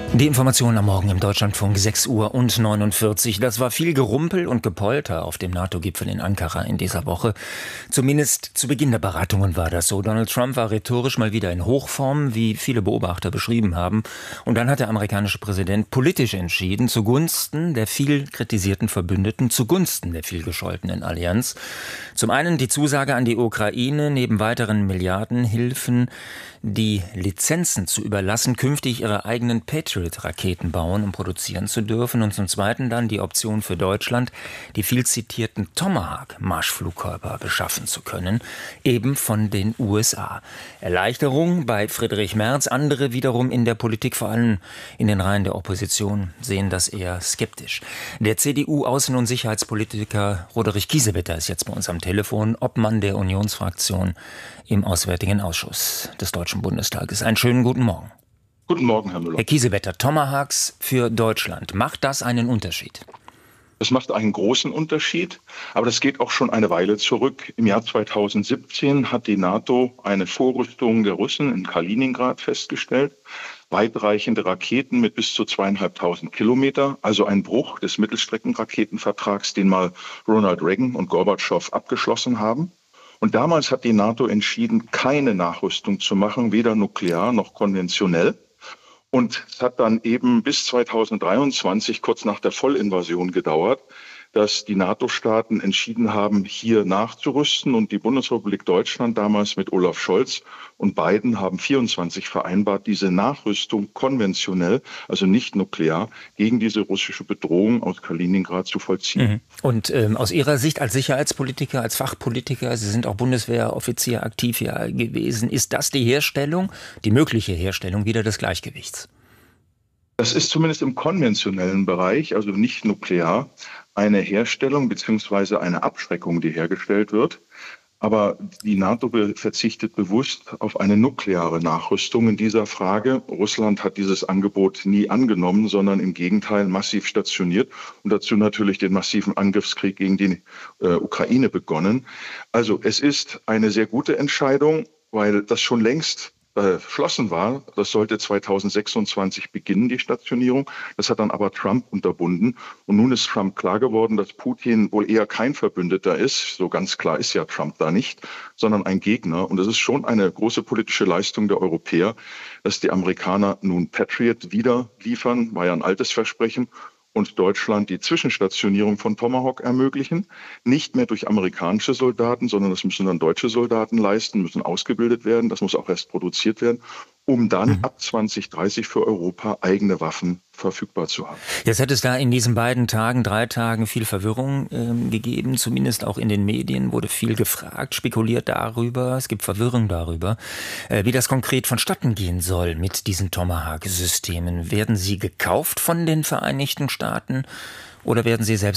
Die Informationen am Morgen im Deutschlandfunk 6:49 Uhr. Das war viel Gerumpel und Gepolter auf dem NATO-Gipfel in Ankara in dieser Woche. Zumindest zu Beginn der Beratungen war das so. Donald Trump war rhetorisch mal wieder in Hochform, wie viele Beobachter beschrieben haben. Und dann hat der amerikanische Präsident politisch entschieden, zugunsten der viel kritisierten Verbündeten, zugunsten der viel gescholtenen Allianz. Zum einen die Zusage an die Ukraine, neben weiteren Milliardenhilfen die Lizenzen zu überlassen, künftig ihre eigenen Patriot-Raketen bauen, um produzieren zu dürfen. Und zum Zweiten dann die Option für Deutschland, die viel zitierten Tomahawk-Marschflugkörper beschaffen zu können, eben von den USA. Erleichterung bei Friedrich Merz, andere wiederum in der Politik, vor allem in den Reihen der Opposition, sehen das eher skeptisch. Der CDU-Außen- und Sicherheitspolitiker Roderich Kiesewetter ist jetzt bei uns am Telefon, Obmann der Unionsfraktion im Auswärtigen Ausschuss des Deutschen Bundestages. Einen schönen guten Morgen. Guten Morgen, Herr Müller. Herr Kiesewetter, Tomahawks für Deutschland. Macht das einen Unterschied? Es macht einen großen Unterschied, aber das geht auch schon eine Weile zurück. Im Jahr 2017 hat die NATO eine Vorrüstung der Russen in Kaliningrad festgestellt. Weitreichende Raketen mit bis zu 2.500 Kilometer, also ein Bruch des Mittelstreckenraketenvertrags, den mal Ronald Reagan und Gorbatschow abgeschlossen haben. Und damals hat die NATO entschieden, keine Nachrüstung zu machen, weder nuklear noch konventionell. Und es hat dann eben bis 2023, kurz nach der Vollinvasion, gedauert, dass die NATO-Staaten entschieden haben, hier nachzurüsten. Und die Bundesrepublik Deutschland damals mit Olaf Scholz und Biden haben 24 vereinbart, diese Nachrüstung konventionell, also nicht nuklear, gegen diese russische Bedrohung aus Kaliningrad zu vollziehen. Und aus Ihrer Sicht als Sicherheitspolitiker, als Fachpolitiker, Sie sind auch Bundeswehroffizier aktiv hier gewesen, ist das die Herstellung, die mögliche Herstellung wieder des Gleichgewichts? Das ist zumindest im konventionellen Bereich, also nicht nuklear, eine Herstellung bzw. eine Abschreckung, die hergestellt wird. Aber die NATO verzichtet bewusst auf eine nukleare Nachrüstung in dieser Frage. Russland hat dieses Angebot nie angenommen, sondern im Gegenteil massiv stationiert und dazu natürlich den massiven Angriffskrieg gegen die Ukraine begonnen. Also es ist eine sehr gute Entscheidung, weil das schon längst beschlossen war. Das sollte 2026 beginnen, die Stationierung. Das hat dann aber Trump unterbunden. Und nun ist Trump klar geworden, dass Putin wohl eher kein Verbündeter ist. So ganz klar ist ja Trump da nicht, sondern ein Gegner. Und es ist schon eine große politische Leistung der Europäer, dass die Amerikaner nun Patriot wieder liefern, war ja ein altes Versprechen, und Deutschland die Zwischenstationierung von Tomahawk ermöglichen. Nicht mehr durch amerikanische Soldaten, sondern das müssen dann deutsche Soldaten leisten, müssen ausgebildet werden. Das muss auch erst produziert werden, um dann ab 2030 für Europa eigene Waffen verfügbar zu haben. Jetzt hat es da in diesen 3 Tagen viel Verwirrung gegeben, zumindest auch in den Medien wurde viel gefragt, spekuliert darüber, es gibt Verwirrung darüber, wie das konkret vonstatten gehen soll mit diesen Tomahawk-Systemen. Werden sie gekauft von den Vereinigten Staaten oder werden sie selbst